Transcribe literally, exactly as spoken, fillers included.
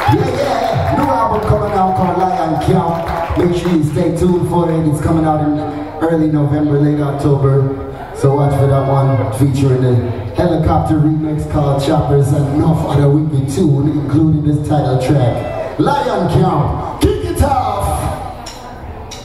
Yeah, yeah, new album coming out called Lion Camp. Make sure you stay tuned for it. It's coming out in early November, late October. So watch for that one, featuring the Helicopter remix called Choppers and enough other wicked tune, including this title track, Lion Camp.